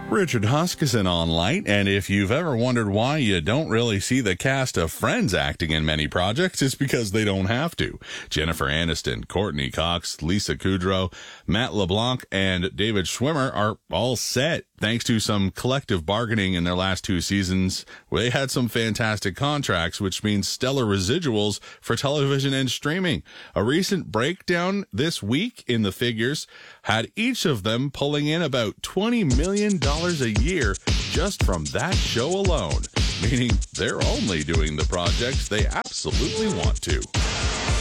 Richard Huskisson on Light, and if you've ever wondered why you don't really see the cast of Friends acting in many projects, it's because they don't have to. Jennifer Aniston, Courtney Cox, Lisa Kudrow, Matt LeBlanc, and David Schwimmer are all set. Thanks to some collective bargaining in their last 2 seasons, they had some fantastic contracts, which means stellar residuals for television and streaming. A recent breakdown this week in the figures had each of them pulling in about $20 million a year just from that show alone, meaning they're only doing the projects they absolutely want to.